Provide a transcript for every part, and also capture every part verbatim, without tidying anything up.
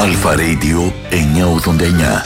Αλφα Radio εννιακόσια ογδόντα εννιά.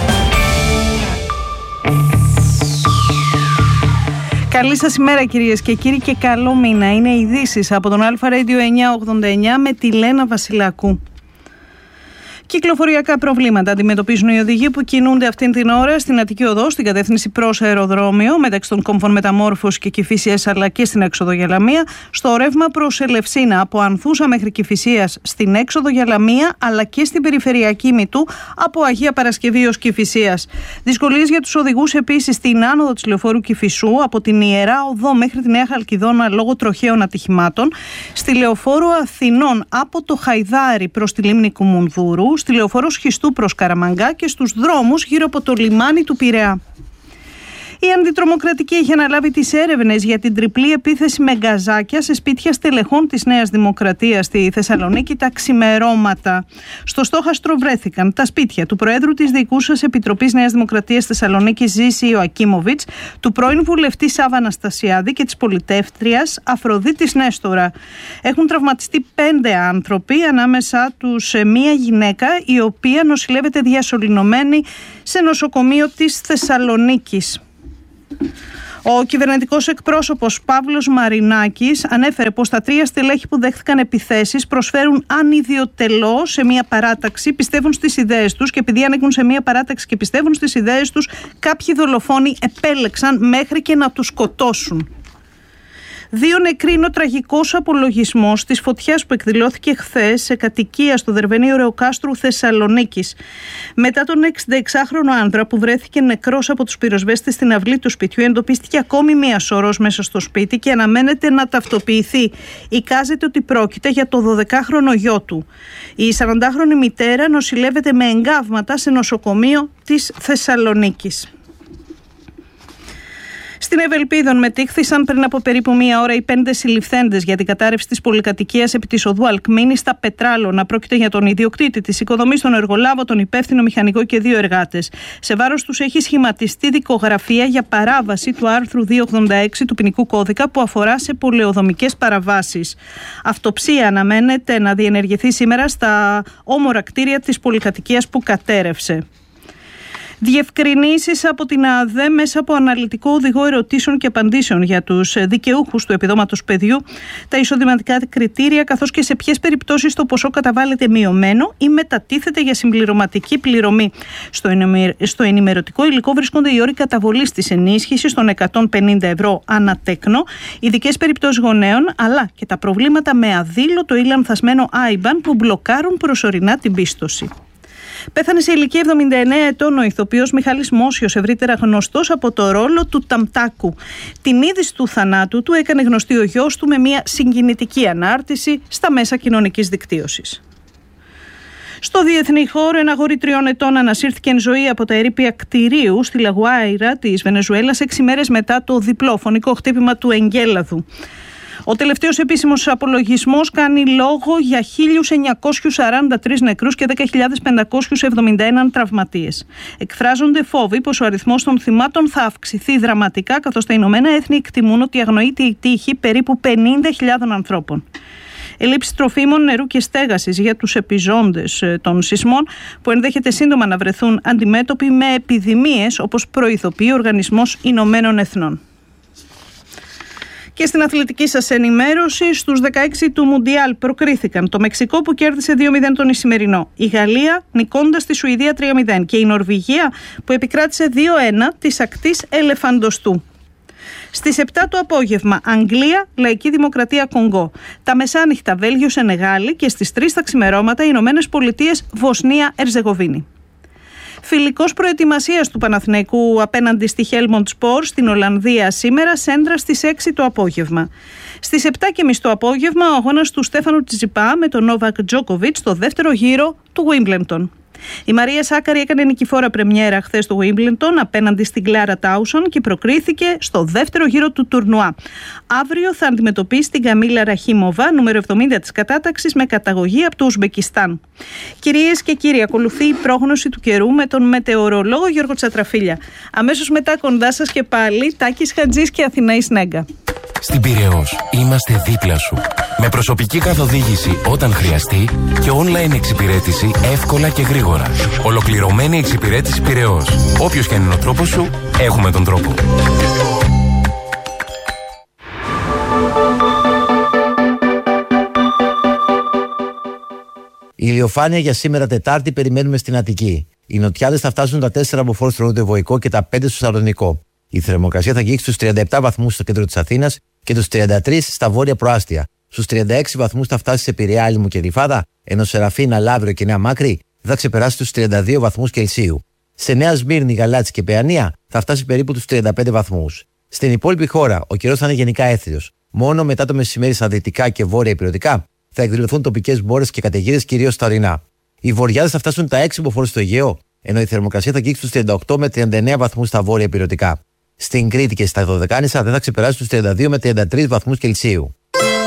Καλή σας ημέρα κυρίες και κύριοι και καλό μήνα. Είναι ειδήσεις από τον Αλφα Radio εννιακόσια ογδόντα εννιά με τη Λένα Βασιλάκου. Κυκλοφοριακά προβλήματα αντιμετωπίζουν οι οδηγοί που κινούνται αυτήν την ώρα στην Αττική Οδό, στην κατεύθυνση προς αεροδρόμιο, μεταξύ των κόμβων Μεταμόρφωσης και Κηφισίας, αλλά και στην έξοδο για Λαμία, στο ρεύμα προς Ελευσίνα, από Ανθούσα μέχρι Κηφισίας, στην έξοδο για Λαμία, αλλά και στην περιφερειακή Μητού, από Αγία Παρασκευή ως Κηφισίας. Δυσκολίες για τους οδηγούς επίσης στην άνοδο της λεωφόρου Κηφισού, από την Ιερά Οδό μέχρι τη Νέα Χαλκιδόνα, λόγω τροχαίων ατυχημάτων, στη λεωφόρο Αθηνών από το Χαϊδάρι προς τη λίμνη Κουμουνδούρου, στη λεωφόρο Σχιστού προς Καραμαγκά και στους δρόμους γύρω από το λιμάνι του Πειραιά. Η Αντιτρομοκρατική έχει αναλάβει τις έρευνες για την τριπλή επίθεση με γκαζάκια σε σπίτια στελεχών της Νέας Δημοκρατίας στη Θεσσαλονίκη τα ξημερώματα. Στο στόχαστρο βρέθηκαν τα σπίτια του Προέδρου της Διοικούσας Επιτροπής Νέας Δημοκρατίας Θεσσαλονίκης Ζήση Ιωακίμοβιτς, του πρώην βουλευτή Σάββα Αναστασιάδη και της πολιτεύτριας Αφροδίτης Νέστορα. Έχουν τραυματιστεί πέντε άνθρωποι, ανάμεσα τους μία γυναίκα η οποία νοσηλεύεται διασωληνωμένη σε νοσοκομείο της Θεσσαλονίκης. Ο κυβερνητικός εκπρόσωπος Παύλος Μαρινάκης ανέφερε πως τα τρία στελέχη που δέχθηκαν επιθέσεις προσφέρουν ανιδιοτελώς σε μια παράταξη, πιστεύουν στις ιδέες τους και επειδή ανήκουν σε μια παράταξη και πιστεύουν στις ιδέες τους, κάποιοι δολοφόνοι επέλεξαν μέχρι και να τους σκοτώσουν. Δύο νεκροί είναι ο τραγικός απολογισμός της φωτιάς που εκδηλώθηκε χθες σε κατοικία στο Δερβενείο Ρεοκάστρου Θεσσαλονίκης. Μετά τον εξηνταεξάχρονο άνδρα που βρέθηκε νεκρός από τους πυροσβέστες στην αυλή του σπιτιού, εντοπίστηκε ακόμη μία σωρός μέσα στο σπίτι και αναμένεται να ταυτοποιηθεί. Εικάζεται ότι πρόκειται για το δωδεκάχρονο γιο του. Η σαραντάχρονη μητέρα νοσηλεύεται με εγκάβματα σε νοσοκομείο της Θεσσαλονίκης. Στην Ευελπίδων μετήχθησαν πριν από περίπου μία ώρα οι πέντε συλληφθέντες για την κατάρρευση της πολυκατοικίας επί της οδού Αλκμήνη στα Πετράλωνα. Πρόκειται για τον ιδιοκτήτη της οικοδομής, τον εργολάβο, τον υπεύθυνο μηχανικό και δύο εργάτες. Σε βάρος τους έχει σχηματιστεί δικογραφία για παράβαση του άρθρου διακόσια ογδόντα έξι του ποινικού κώδικα που αφορά σε πολεοδομικές παραβάσεις. Αυτοψία αναμένεται να διενεργηθεί σήμερα στα όμορα κτίρια της πολυκατοικίας που κατέρευσε. Διευκρινήσεις από την ΑΔΕ μέσα από αναλυτικό οδηγό ερωτήσεων και απαντήσεων για τους δικαιούχους του επιδόματος παιδιού, τα εισοδηματικά κριτήρια, καθώς και σε ποιες περιπτώσεις το ποσό καταβάλλεται μειωμένο ή μετατίθεται για συμπληρωματική πληρωμή. Στο, ενημερ... στο ενημερωτικό υλικό βρίσκονται οι όροι καταβολής της ενίσχυσης των εκατόν πενήντα ευρώ ανά τέκνο, ειδικές περιπτώσεις γονέων, αλλά και τα προβλήματα με αδήλωτο ή λανθασμένο άιμπαν που μπλοκάρουν προσωρινά την πίστοση. Πέθανε σε ηλικία εβδομήντα εννέα ετών ο ηθοποιός Μιχάλης Μόσιος, ευρύτερα γνωστός από το ρόλο του Ταμτάκου. Την είδηση του θανάτου του έκανε γνωστή ο γιος του με μια συγκινητική ανάρτηση στα μέσα κοινωνικής δικτύωσης. Στο διεθνή χώρο, ένα αγόρι τριών ετών ανασύρθηκε εν ζωή από τα ερείπια κτηρίου στη Λαγουάιρα της Βενεζουέλας έξι μέρες μετά το διπλό φωνικό χτύπημα του εγκέλαδου. Ο τελευταίος επίσημος απολογισμός κάνει λόγο για χίλιους εννιακόσιους σαράντα τρεις νεκρούς και δέκα χιλιάδες πεντακόσιους εβδομήντα ένα τραυματίες. Εκφράζονται φόβοι πως ο αριθμός των θυμάτων θα αυξηθεί δραματικά, καθώς τα Ηνωμένα Έθνη εκτιμούν ότι αγνοείται η τύχη περίπου πενήντα χιλιάδων ανθρώπων. Ελλείψη τροφίμων, νερού και στέγασης για τους επιζώντες των σεισμών, που ενδέχεται σύντομα να βρεθούν αντιμέτωποι με επιδημίες, όπως προειδοποιεί ο Οργανισμός Ηνωμένων Εθνών. Και στην αθλητική σας ενημέρωση, στους δεκαέξι του Μουντιάλ προκρίθηκαν το Μεξικό που κέρδισε δύο μηδέν τον Ισημερινό, η Γαλλία νικώντας τη Σουηδία τρία μηδέν και η Νορβηγία που επικράτησε δύο ένα της ακτής Ελεφαντοστού. Στις επτά το απόγευμα, Αγγλία, Λαϊκή Δημοκρατία Κονγκό. Τα μεσάνυχτα, Βέλγιο, Σενεγάλη και στις τρεις τα ξημερώματα, Ηνωμένες Πολιτείες, Βοσνία, Ερζεγοβίνη. Φιλικός προετοιμασίας του Παναθηναϊκού απέναντι στη Helmond Sport στην Ολλανδία σήμερα, Σέντρα στις έξι το απόγευμα. Στις επτά και μισή το απόγευμα, ο αγώνας του Στέφανου Τσιτσιπά με τον Νόβακ Τζόκοβιτς στο δεύτερο γύρο του Wimbledon. Η Μαρία Σάκαρη έκανε νικηφόρα πρεμιέρα χθες στο Wimbledon απέναντι στην Κλάρα Τάουσον και προκρίθηκε στο δεύτερο γύρο του τουρνουά. Αύριο θα αντιμετωπίσει την Καμίλα Ραχίμοβα, νούμερο εβδομήντα της κατάταξης, με καταγωγή από το Ουσμπεκιστάν. Κυρίες και κύριοι, ακολουθεί η πρόγνωση του καιρού με τον μετεωρολόγο Γιώργο Τσατραφίλια. Αμέσως μετά κοντά σας και πάλι Τάκης Χατζής και Αθηναή Σνέγκα. Στην Πειραιώς είμαστε δίπλα σου. Με προσωπική καθοδήγηση όταν χρειαστεί και online εξυπηρέτηση εύκολα και γρήγορα. Ολοκληρωμένη εξυπηρέτηση Πειραιώς. Όποιος και αν είναι ο τρόπος σου, έχουμε τον τρόπο. Η ηλιοφάνεια για σήμερα Τετάρτη περιμένουμε στην Αττική. Οι νοτιάδες θα φτάσουν τα τέσσερα μποφόρ στο νοτιοβοϊκό και τα πέντε στο Σαλονικό. Η θερμοκρασία θα αγγίξει στους τριάντα επτά βαθμούς στο κέντρο της Αθήνας και τους τριάντα τρεις στα βόρεια προάστια. Στους τριάντα έξι βαθμούς θα φτάσει σε Πειραιά, Άλυμο και Γλυφάδα, ενώ Σεραφείνα, Λαύριο και Νέα Μάκρη θα ξεπεράσει τους τριάντα δύο βαθμούς Κελσίου. Σε Νέα Σμύρνη, Γαλάτσι και Παιανία θα φτάσει περίπου τους τριάντα πέντε βαθμούς. Στην υπόλοιπη χώρα ο καιρός θα είναι γενικά έθριος. Μόνο μετά το μεσημέρι στα δυτικά και βόρεια ηπειρωτικά θα εκδηλωθούν τοπικές μπόρες και καταιγίδες, κυρίως στα ορεινά. Οι βορειάδες θα φτάσουν τα έξι μποφόρ στο Αιγαίο, ενώ η θερμοκρασία θα αγγίξει τους τριάντα οκτώ με τριάντα εννέα βαθμούς στα βόρεια ηπειρωτικά. Στην Κρήτη και στα Δωδεκάνησα δεν θα ξεπεράσει τους τριάντα δύο με τριάντα τρεις βαθμούς Κελσίου.